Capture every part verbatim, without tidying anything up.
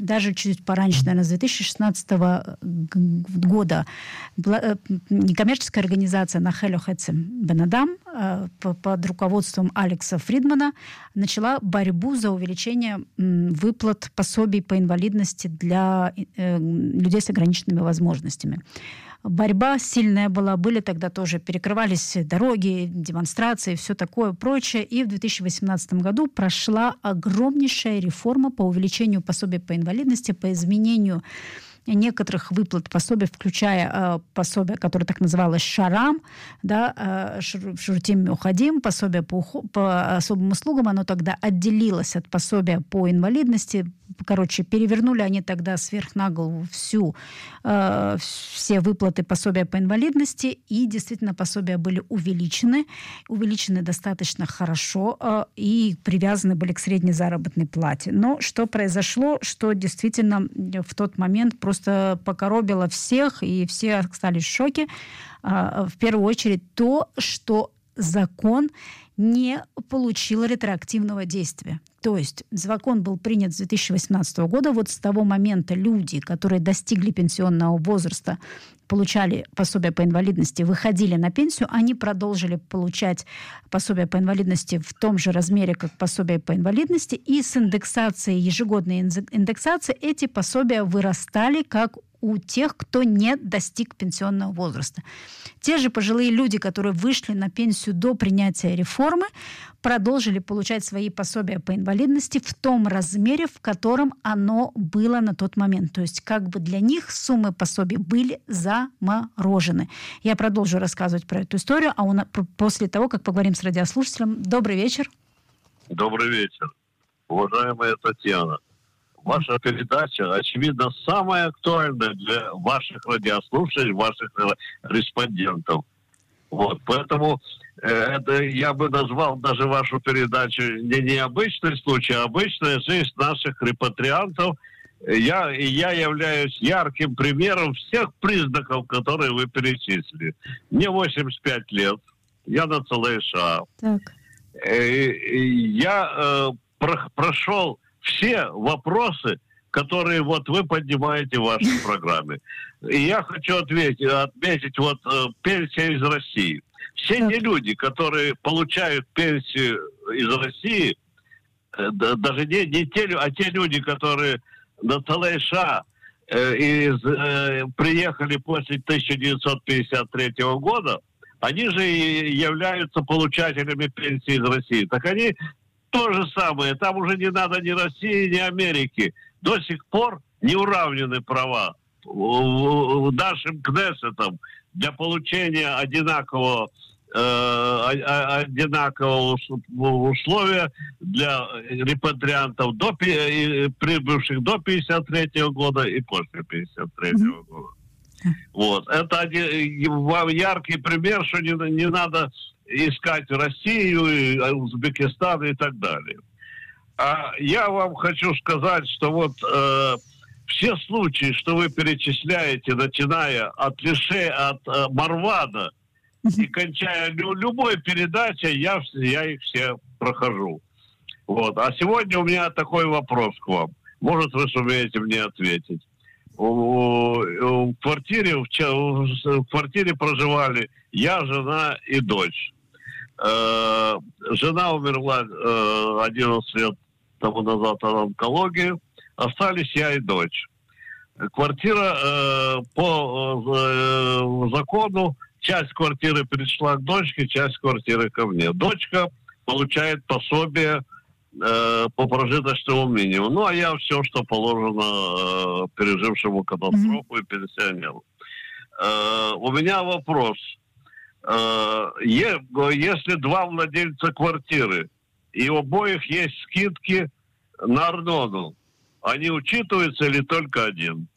даже чуть пораньше, наверное, с две тысячи шестнадцатого года некоммерческая организация Нахель Хецем Бен-Адам под руководством Алекса Фридмана начала борьбу за увеличение выплат пособий по инвалидности для людей с ограниченными возможностями. Борьба сильная была, были тогда тоже, перекрывались дороги, демонстрации, все такое прочее. И в две тысячи восемнадцатом году прошла огромнейшая реформа по увеличению пособий по инвалидности, по изменению некоторых выплат пособий, включая э, пособие, которое так называлось Шарам, да, э, Шуртим Мюхадим, пособие по, по особым услугам, оно тогда отделилось от пособия по инвалидности. Короче, перевернули они тогда сверх на голову всю, э, все выплаты пособия по инвалидности, и действительно пособия были увеличены, увеличены достаточно хорошо э, и привязаны были к средней заработной плате. Но что произошло, что действительно в тот момент просто покоробило всех, и все остались в шоке. Э, в первую очередь то, что закон не получил ретроактивного действия. То есть закон был принят с две тысячи восемнадцатого года. Вот с того момента люди, которые достигли пенсионного возраста, получали пособие по инвалидности, выходили на пенсию, они продолжили получать пособие по инвалидности в том же размере, как пособие по инвалидности, и с индексацией, ежегодной индексацией, эти пособия вырастали, как у тех, кто не достиг пенсионного возраста. Те же пожилые люди, которые вышли на пенсию до принятия реформы, продолжили получать свои пособия по инвалидности в том размере, в котором оно было на тот момент. То есть как бы для них суммы пособий были заморожены. Я продолжу рассказывать про эту историю, а у нас, после того, как поговорим с радиослушателем. Добрый вечер. Добрый вечер. Уважаемая Татьяна, ваша передача, очевидно, самая актуальная для ваших радиослушателей, ваших респондентов. Вот, поэтому э, это я бы назвал даже вашу передачу не необычный случай, а обычная жизнь наших репатриантов. Я, я являюсь ярким примером всех признаков, которые вы перечислили. Мне восемьдесят пять лет, я на ЦЛШ. Так. Э, я э, про, прошел все вопросы, которые вот вы поднимаете в вашей программе. И я хочу ответить, отметить вот э, пенсия из России. Все те люди, которые получают пенсию из России, э, даже не, не те, а те люди, которые на ЦЛШ э, из, э, приехали после тысяча девятьсот пятьдесят третьего года, они же и являются получателями пенсии из России. Так они то же самое. Там уже не надо ни России, ни Америки. До сих пор не уравнены права нашим Кнессетом для получения одинакового, э, одинакового условия для репатриантов, до, прибывших до пятьдесят третьего года и после пятьдесят третьего года. Вот. Это один яркий пример, что не, не надо искать Россию, Узбекистан и так далее. А я вам хочу сказать, что вот э, все случаи, что вы перечисляете, начиная от Лише, от э, Марвана и кончая лю- любой передачей, я, я их все прохожу. Вот. А сегодня у меня такой вопрос к вам. Может, вы сумеете мне ответить. В квартире, в, в квартире проживали я, жена и дочь. Э, жена умерла э, одиннадцать лет тому назад от онкологии. Остались я и дочь. Квартира э, по э, закону, часть квартиры перешла к дочке, часть квартиры ко мне. Дочка получает пособие э, по прожиточному минимуму. Ну, а я все, что положено э, пережившему катастрофу и пенсионеру. Э, у меня вопрос. Э, е, если два владельца квартиры, и у обоих есть скидки на Арнону, они учитываются или только один?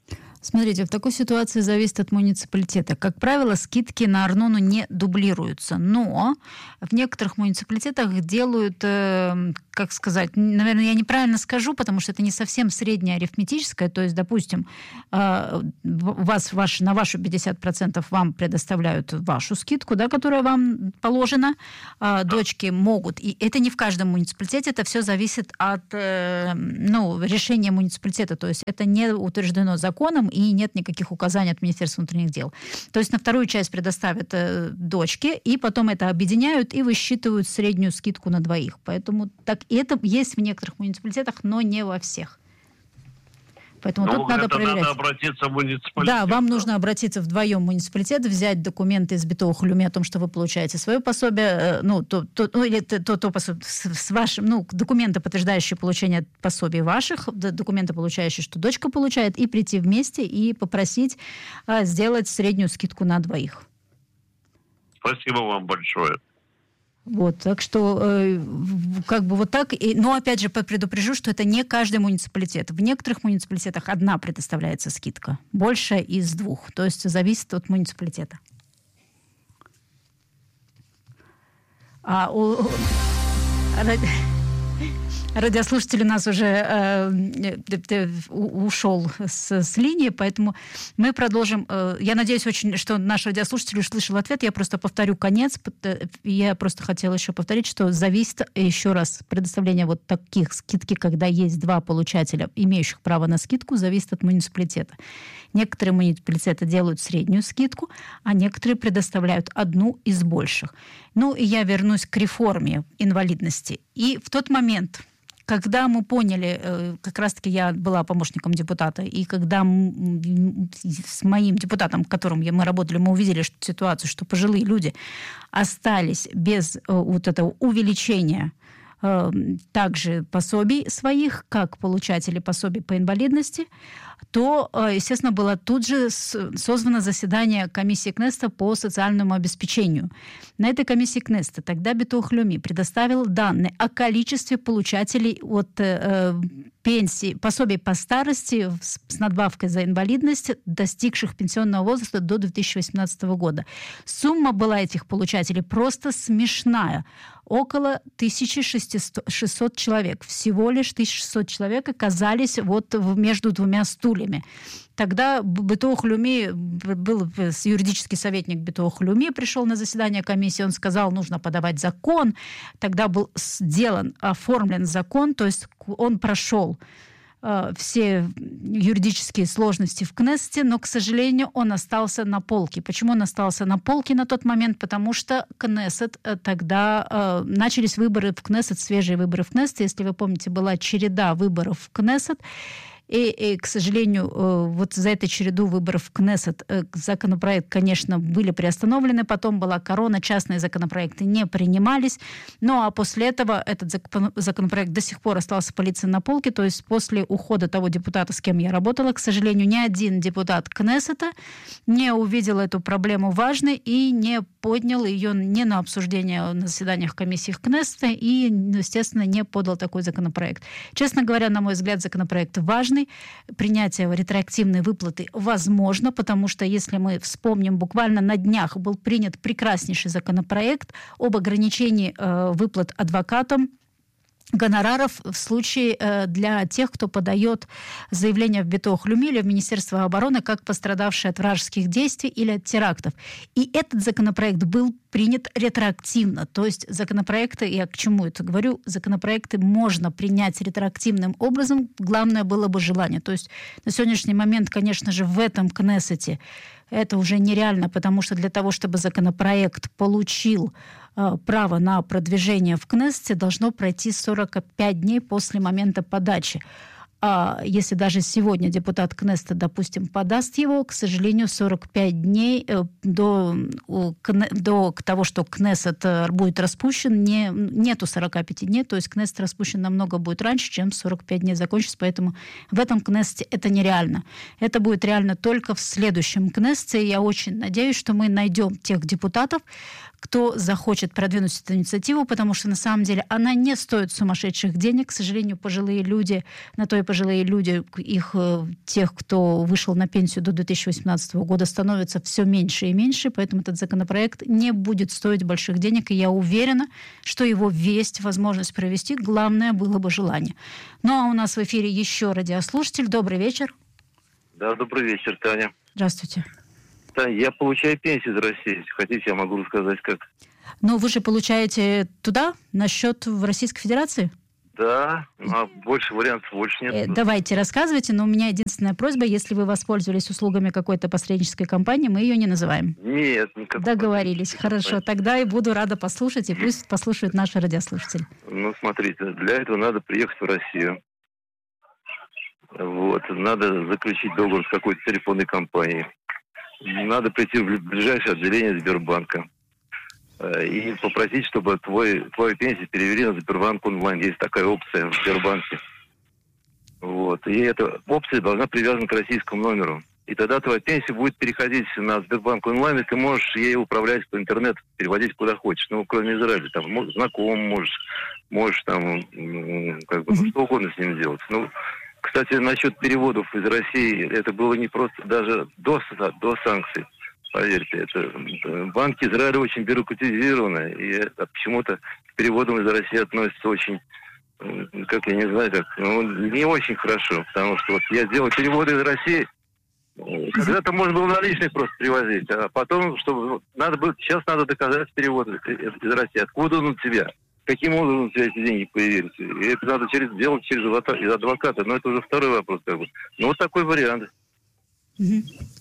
Смотрите, в такой ситуации зависит от муниципалитета. Как правило, скидки на Арнону не дублируются, но в некоторых муниципалитетах делают, э, как сказать, наверное, я неправильно скажу, потому что это не совсем среднее арифметическое, то есть, допустим, э, вас, ваш, на вашу пятьдесят процентов вам предоставляют вашу скидку, да, которая вам положена, э, дочки могут, и это не в каждом муниципалитете, это все зависит от э, ну, решения муниципалитета, то есть это не утверждено законом, и нет никаких указаний от Министерства внутренних дел. То есть на вторую часть предоставят э, дочки, и потом это объединяют и высчитывают среднюю скидку на двоих. Поэтому так, и это есть в некоторых муниципалитетах, но не во всех. Поэтому ну, тут надо проверять. Надо обратиться в муниципалитет. Да, вам нужно обратиться вдвоем в муниципалитет, взять документы из Битоах Люми о том, что вы получаете свое пособие, ну, то, то, ну или то, то пособие с, с вашим, ну, документы, подтверждающие получение пособий ваших, документы, получающие, что дочка получает, и прийти вместе и попросить а, сделать среднюю скидку на двоих. Спасибо вам большое. Вот, так что э, как бы вот так. И, но опять же предупрежу, что это не каждый муниципалитет. В некоторых муниципалитетах одна предоставляется скидка, больше из двух. То есть зависит от муниципалитета. А у... Радиослушатель у нас уже э, ушел с, с линии, поэтому мы продолжим. Э, я надеюсь очень, что наш радиослушатель услышал ответ. Я просто повторю конец. Я просто хотела еще повторить, что зависит еще раз предоставление вот таких скидки, когда есть два получателя, имеющих право на скидку, зависит от муниципалитета. Некоторые муниципалитеты делают среднюю скидку, а некоторые предоставляют одну из больших. Ну, и я вернусь к реформе инвалидности. И в тот момент, когда мы поняли, как раз-таки я была помощником депутата, и когда с моим депутатом, с которым мы работали, мы увидели что, ситуацию, что пожилые люди остались без вот этого увеличения также пособий своих, как получатели пособий по инвалидности, то, естественно, было тут же созвано заседание комиссии Кнеста по социальному обеспечению. На этой комиссии Кнеста тогда Битоах Люми предоставил данные о количестве получателей от э, пенсии, пособий по старости с, с надбавкой за инвалидность, достигших пенсионного возраста до две тысячи восемнадцатого года. Сумма была этих получателей просто смешная. Около тысяча шестьсот человек. Всего лишь тысяча шестьсот человек оказались вот между двумя стульями. Тогда Битоах Люми, был юридический советник Битоах Люми, пришел на заседание комиссии, он сказал, нужно подавать закон. Тогда был сделан, оформлен закон, то есть он прошел все юридические сложности в Кнессете, но, к сожалению, он остался на полке. Почему он остался на полке на тот момент? Потому что Кнессет тогда... Э, начались выборы в Кнессет, свежие выборы в Кнессет. Если вы помните, была череда выборов в Кнессет. И, и, к сожалению, вот за эту череду выборов в Кнессет законопроект, конечно, были приостановлены. Потом была корона, частные законопроекты не принимались. Ну, а после этого этот законопроект до сих пор остался пылиться на полке. То есть после ухода того депутата, с кем я работала, к сожалению, ни один депутат Кнессета не увидел эту проблему важной и не поднял ее не на обсуждение на заседаниях комиссии Кнессета и, естественно, не подал такой законопроект. Честно говоря, на мой взгляд, законопроект важный. Принятие ретроактивной выплаты возможно, потому что, если мы вспомним, буквально на днях был принят прекраснейший законопроект об ограничении э, выплат адвокатам гонораров в случае э, для тех, кто подает заявление в Битоах Люми или в Министерство обороны как пострадавший от вражеских действий или от терактов. И этот законопроект был принят ретроактивно. То есть законопроекты, я к чему это говорю, законопроекты можно принять ретроактивным образом. Главное было бы желание. То есть на сегодняшний момент, конечно же, в этом Кнессете это уже нереально, потому что для того, чтобы законопроект получил э, право на продвижение в Кнессете, должно пройти сорок пять дней после момента подачи. А если даже сегодня депутат Кнессета, допустим, подаст его, к сожалению, сорок пять дней до, до того, что Кнессет будет распущен, не, нету сорок пять дней, то есть Кнессет распущен намного будет раньше, чем сорок пять дней закончится, поэтому в этом Кнессете это нереально. Это будет реально только в следующем Кнессете, и я очень надеюсь, что мы найдем тех депутатов, кто захочет продвинуть эту инициативу, потому что на самом деле она не стоит сумасшедших денег. К сожалению, пожилые люди, на то и пожилые люди, их, тех, кто вышел на пенсию до две тысячи восемнадцатого года, становится все меньше и меньше, поэтому этот законопроект не будет стоить больших денег, и я уверена, что его весть, возможность провести, главное было бы желание. Ну а у нас в эфире еще радиослушатель. Добрый вечер. Да, добрый вечер, Таня. Здравствуйте. Таня, я получаю пенсию из России. Если хотите, я могу рассказать, как. Но вы же получаете туда, на счет в Российской Федерации? Да, а больше вариантов больше нет. Э, давайте, рассказывайте, но у меня единственная просьба, если вы воспользовались услугами какой-то посреднической компании, мы ее не называем. Нет, никакой. Договорились, хорошо. Тогда и буду рада послушать, и пусть послушают наши радиослушатели. Ну, смотрите, для этого надо приехать в Россию. Вот, надо заключить договор с какой-то телефонной компанией. Надо прийти в ближайшее отделение Сбербанка и попросить, чтобы твой, твою пенсию перевели на Сбербанк онлайн. Есть такая опция в Сбербанке. Вот. И эта опция должна привязана к российскому номеру. И тогда твоя пенсия будет переходить на Сбербанк онлайн, и ты можешь ей управлять по интернету, переводить куда хочешь. Ну, кроме Израиля, там, знакомым можешь, можешь там, как бы, что угодно с ним делать. Ну, кстати, насчет переводов из России, это было не просто даже до, до санкций, поверьте. Это, банки Израиля очень бюрократизированы, и почему-то к переводам из России относятся очень, как я не знаю, как, ну, не очень хорошо. Потому что вот я сделал переводы из России, когда-то можно было наличных просто привозить, а потом, чтобы надо было, сейчас надо доказать перевод из России. Откуда он у тебя? Каким образом у тебя эти деньги появились? И это надо через, делать через адвоката, но это уже второй вопрос, как бы. Ну, вот такой вариант. Mm-hmm.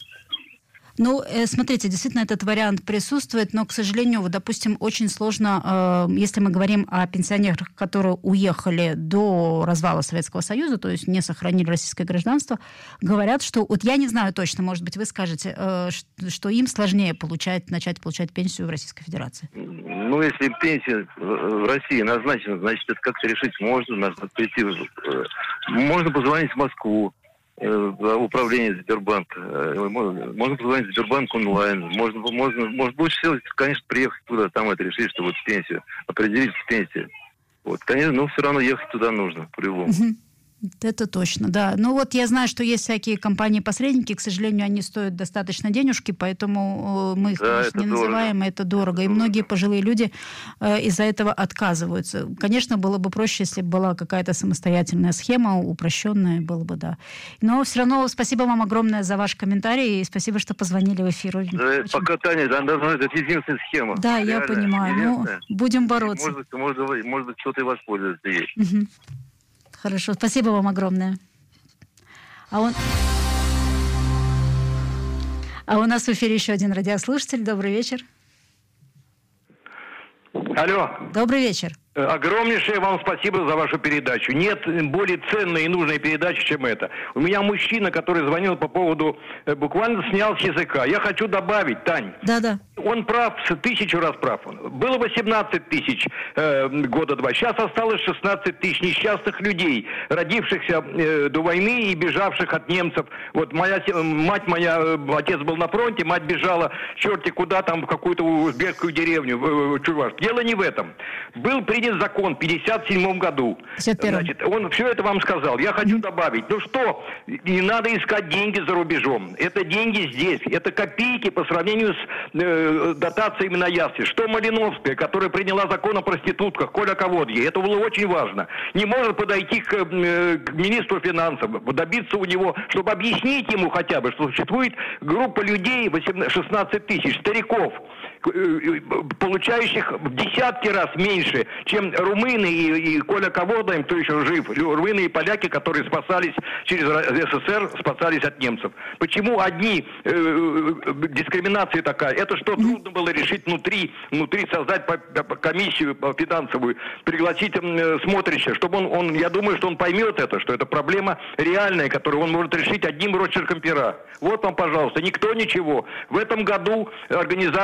Ну, э, смотрите, действительно, этот вариант присутствует, но, к сожалению, вот, допустим, очень сложно, э, если мы говорим о пенсионерах, которые уехали до развала Советского Союза, то есть не сохранили российское гражданство, говорят, что, вот я не знаю точно, может быть, вы скажете, э, что им сложнее получать, начать получать пенсию в Российской Федерации. Ну, если пенсия в России назначена, значит, это как-то решить можно, надо прийти, можно позвонить в Москву, управление Сбербанка. Можно, можно позвонить в Сбербанк онлайн. Можно, можно, может, лучше всего, конечно, приехать туда, там это решить, чтобы вот пенсию, определить пенсию. Вот, конечно, но все равно ехать туда нужно, по-любому. Это точно, да. Ну вот я знаю, что есть всякие компании-посредники, к сожалению, они стоят достаточно денежки, поэтому мы их, да, конечно, не дорого. называем, и это дорого. И многие пожилые люди э, из-за этого отказываются. Конечно, было бы проще, если бы была какая-то самостоятельная схема, упрощенная, было бы, да. Но все равно спасибо вам огромное за ваш комментарий, и спасибо, что позвонили в эфир. Да, очень... Пока, Таня, да, это единственная схема. Да, реально, я понимаю. Ну, будем бороться. Может быть, может, может быть, кто-то и воспользуется ей. Угу. Хорошо, спасибо вам огромное. А, он... а у нас в эфире еще один радиослушатель. Добрый вечер. Алло. Добрый вечер. Огромнейшее вам спасибо за вашу передачу. Нет более ценной и нужной передачи, чем это. У меня мужчина, который звонил по поводу, буквально снял с языка. Я хочу добавить, Тань. Да-да. Он прав, тысячу раз прав. Было восемнадцать тысяч э, года два. Сейчас осталось шестнадцать тысяч несчастных людей, родившихся э, до войны и бежавших от немцев. Вот моя мать моя, отец был на фронте, мать бежала черти куда там, в какую-то узбекскую деревню, в, в Чуваш. Дело не в этом. Был принят закон в пятьдесят седьмом году. пятьдесят первом. Значит, он все это вам сказал. Я хочу mm-hmm. добавить. Ну что, не надо искать деньги за рубежом. Это деньги здесь. Это копейки по сравнению с э, дотациями на ясли. Что Малиновская, которая приняла закон о проститутках, Коля Ководье. Это было очень важно. Не может подойти к, э, к министру финансов, добиться у него, чтобы объяснить ему хотя бы, что существует группа людей, шестнадцать тысяч, стариков, получающих в десятки раз меньше, чем румыны и, и Коля Ковода, кто еще жив, румыны и поляки, которые спасались через СССР, спасались от немцев. Почему одни э, дискриминация такая? Это что, трудно было решить внутри, внутри создать по, по комиссию по финансовую, пригласить э, смотрящего, чтобы он, он, я думаю, что он поймет это, что это проблема реальная, которую он может решить одним росчерком пера. Вот вам, пожалуйста, никто ничего. В этом году организация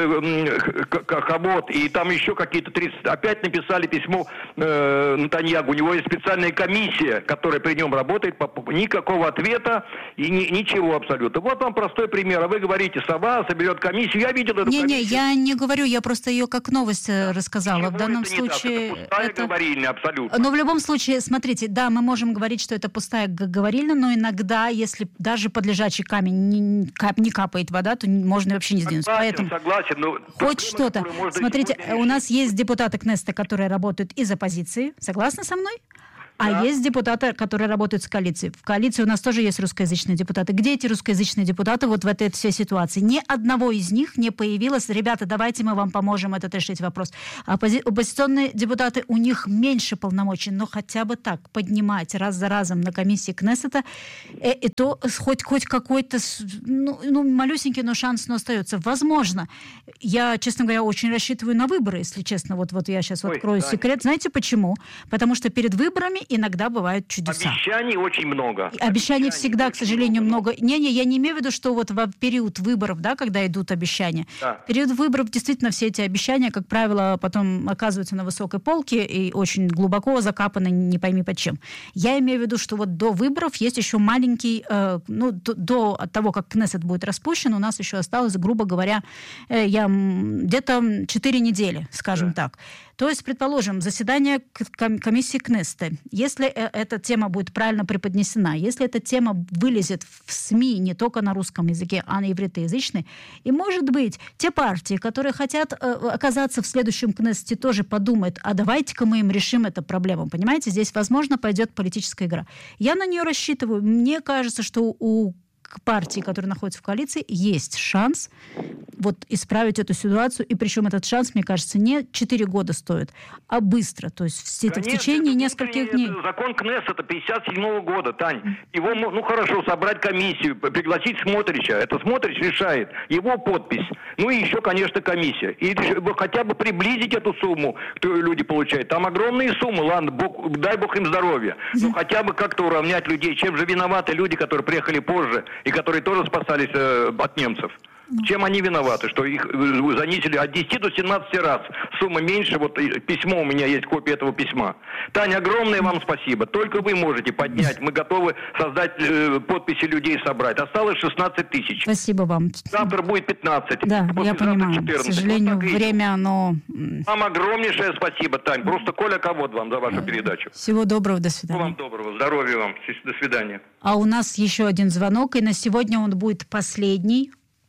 Хабот, и там еще какие-то тридцать, опять написали письмо э, Нетаньягу. У него есть специальная комиссия, которая при нем работает, никакого ответа и ни, ничего абсолютно. Вот вам простой пример. А вы говорите, сова соберет комиссию. Я видел эту не, комиссию. Не, я не говорю, я просто ее как новость рассказала. Ничего в данном это случае... Это пустая это... говорильня, абсолютно. Но в любом случае, смотрите, да, мы можем говорить, что это пустая говорильня, но иногда, если даже под лежачий камень не, кап, не капает вода, то можно вообще не сдвинуться. Согласен, Поэтому согласен, но хоть что-то. Смотрите, у нас есть депутаты Кнессета, которые работают из оппозиции. Согласны со мной? А да. Есть депутаты, которые работают с коалицией. В коалиции у нас тоже есть русскоязычные депутаты. Где эти русскоязычные депутаты вот в этой всей ситуации? Ни одного из них не появилось. Ребята, давайте мы вам поможем этот решить вопрос. Оппози- оппозиционные депутаты, у них меньше полномочий, но хотя бы так поднимать раз за разом на комиссии Кнессета, и, и то хоть, хоть какой-то, ну, ну, малюсенький, но шанс но остается. Возможно. Я, честно говоря, очень рассчитываю на выборы, если честно. Вот, вот я сейчас Ой, открою да. секрет. Знаете почему? Потому что перед выборами иногда бывают чудеса. Обещаний очень много. Обещаний, Обещаний всегда, к сожалению, много. Не-не, я не имею в виду, что вот в период выборов, да, когда идут обещания. Да. В период выборов действительно все эти обещания, как правило, потом оказываются на высокой полке и очень глубоко закапаны, не пойми под чем. Я имею в виду, что вот до выборов есть еще маленький, э, ну, до, до того, как Кнессет будет распущен, у нас еще осталось, грубо говоря, э, я, где-то четыре недели, скажем да. так. То есть, предположим, заседание комиссии Кнессета. Если эта тема будет правильно преподнесена, если эта тема вылезет в СМИ не только на русском языке, а на ивритоязычной, и, может быть, те партии, которые хотят э, оказаться в следующем Кнессете, тоже подумают, а давайте-ка мы им решим эту проблему. Понимаете, здесь, возможно, пойдет политическая игра. Я на нее рассчитываю. Мне кажется, что у партии, которые находятся в коалиции, есть шанс вот исправить эту ситуацию. И причем этот шанс, мне кажется, не четыре года стоит, а быстро. То есть в, Конечно, в течение нескольких дней. Закон Кнессета пятьдесят седьмого года, Тань. Его, ну хорошо, собрать комиссию, пригласить Смотрича. Это Смотрич решает. Его подпись. Ну и еще, конечно, комиссия. И хотя бы приблизить эту сумму, которую люди получают. Там огромные суммы, ладно, Бог, дай Бог им здоровья. Но хотя бы как-то уравнять людей. Чем же виноваты люди, которые приехали позже и которые тоже спасались э, от немцев? Чем они виноваты? Что их занизили от десяти до семнадцати раз. Сумма меньше. Вот письмо, у меня есть копия этого письма. Таня, огромное вам спасибо. Только вы можете поднять. Мы готовы создать э, подписи людей собрать. Осталось шестнадцать тысяч. Спасибо вам. Завтра будет пятнадцать. Да, я понимаю. четырнадцать. К сожалению, вот время, оно... Вам огромнейшее спасибо, Тань. Просто Коля Ковод вам за вашу передачу. Всего доброго, до свидания. Всего вам доброго. Здоровья вам. До свидания. А у нас еще один звонок, и на сегодня он будет последний.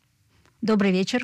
Добрый вечер.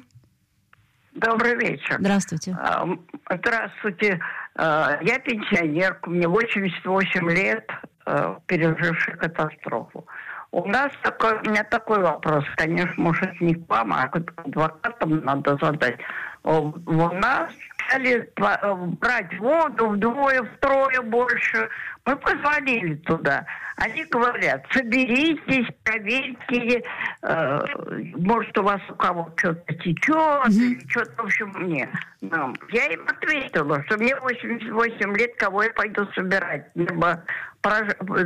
Добрый вечер. Здравствуйте. Здравствуйте. Я пенсионерка, мне восемьдесят восемь лет, пережившая катастрофу. У нас такой, у меня такой вопрос, конечно, может, не к вам, а к адвокатам надо задать. У нас стали брать воду вдвое, втрое больше. Мы позвонили туда. Они говорят, соберитесь, проверьте, э, может, у вас у кого что-то течет, mm-hmm. или что-то, в общем, не. Ну, я им ответила, что мне восемьдесят восемь лет, кого я пойду собирать, либо прож...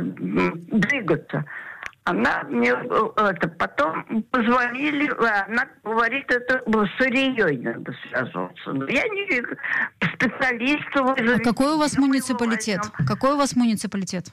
двигаться. Она мне это потом позвонили, она говорит, это сырьей надо связываться. Я не специалист. А какой у вас муниципалитет? Возьмем. Какой у вас муниципалитет?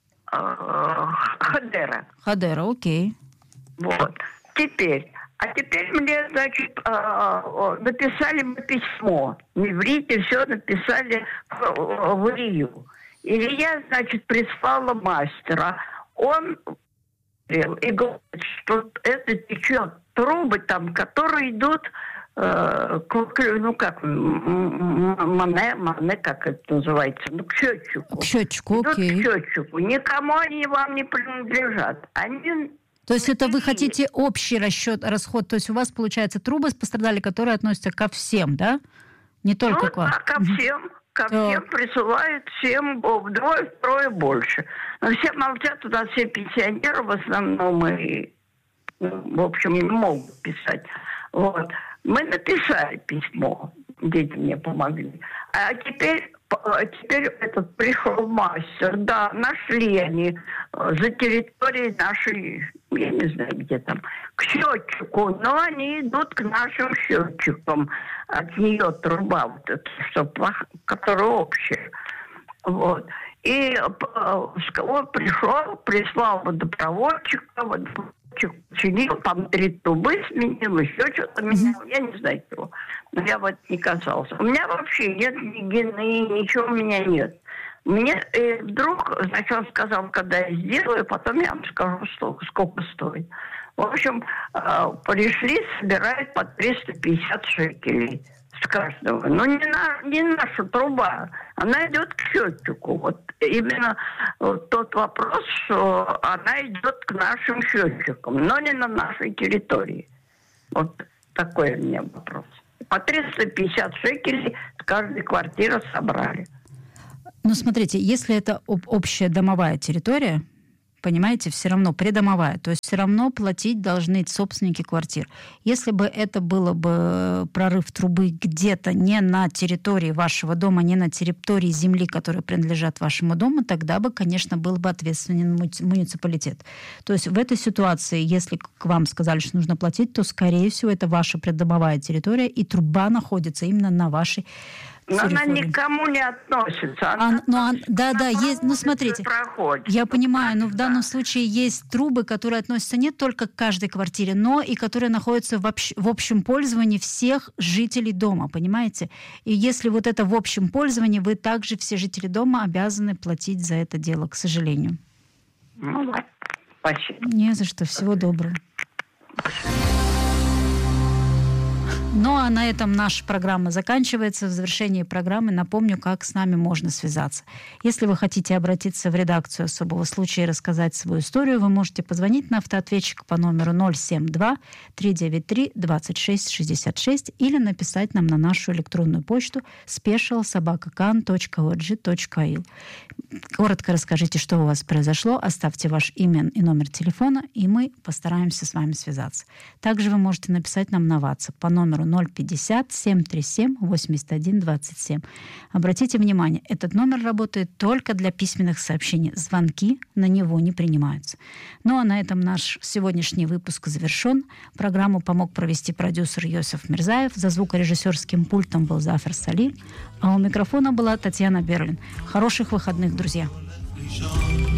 Хадера. Хадера, окей. Вот. Теперь. А теперь мне, значит, написали мы письмо. Не врите, все написали в Илью. Илья, значит, прислала мастера. Он и говорит, что это течет трубы там, которые идут, э, к, ну как, мане, мане, как это называется, ну к счетчику. К счетчику, идут окей. К счетчику. Никому они вам не принадлежат. Они... То есть это вы хотите общий расчет, расход, то есть у вас, получается, трубы пострадали, которые относятся ко всем, да? Не только ну, к вам. Да, ко всем. Ко всем присылают, всем вдвое, втрое больше. Но все молчат, туда все пенсионеры в основном, и, в общем, не могут писать. Вот. Мы написали письмо, дети мне помогли. А теперь Теперь этот пришел мастер, да, нашли они за территорией нашей, я не знаю, где там, к счетчику, но они идут к нашим счетчикам. От нее труба вот эта, что, которая общая. Вот. И он пришел, прислал водопроводчика, водопроводчик чинил, там три трубы сменил, еще что-то менял, я не знаю чего. Но я вот не касался. У меня вообще нет ни гены, ничего у меня нет. Мне и вдруг, значит, он сказал, когда я сделаю, потом я вам скажу, сколько, сколько стоит. В общем, пришли, собирают по триста пятьдесят шекелей с каждого. Но не, на, не наша труба, она идет к счетчику. Вот именно вот тот вопрос, что она идет к нашим счетчикам, но не на нашей территории. Вот такой у меня вопрос. По триста пятьдесят шекелей с каждой квартиры собрали. Ну, смотрите, если это об- общая домовая территория, понимаете, все равно придомовая, то есть все равно платить должны собственники квартир. Если бы это было бы прорыв трубы где-то не на территории вашего дома, не на территории земли, которая принадлежат вашему дому, тогда бы, конечно, был бы ответственен муниципалитет. То есть в этой ситуации, если к вам сказали, что нужно платить, то, скорее всего, это ваша придомовая территория, и труба находится именно на вашей Но она никому не относится. Она а, ну, а, да, да, есть. Ну, смотрите, проходит. Я понимаю, но в данном случае есть трубы, которые относятся не только к каждой квартире, но и которые находятся в, общ, в общем пользовании всех жителей дома, понимаете? И если вот это в общем пользовании, вы также, все жители дома, обязаны платить за это дело, к сожалению. Ну, спасибо. Не за что. Всего доброго. Ну, а на этом наша программа заканчивается. В завершении программы напомню, как с нами можно связаться. Если вы хотите обратиться в редакцию особого случая и рассказать свою историю, вы можете позвонить на автоответчик по номеру ноль семь два три девять три двадцать шесть шестьдесят шесть или написать нам на нашу электронную почту special собака кан точка org точка ил. Коротко расскажите, что у вас произошло, оставьте ваш имя и номер телефона, и мы постараемся с вами связаться. Также вы можете написать нам на WhatsApp по номеру ноль пятьдесят семь тридцать семь восемьдесят один двадцать семь. Обратите внимание, этот номер работает только для письменных сообщений. Звонки на него не принимаются. Ну а на этом наш сегодняшний выпуск завершен. Программу помог провести продюсер Йосиф Мирзаев. За звукорежиссерским пультом был Зафар Салим. А у микрофона была Татьяна Берлин. Хороших выходных, друзья.